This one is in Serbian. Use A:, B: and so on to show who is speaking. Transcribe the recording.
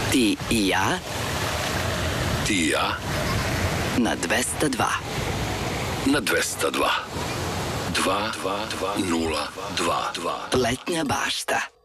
A: Ti i ja.
B: Ti i ja.
A: Na 202.
B: Na 202. 2 0 2 2.
A: Letnja bašta.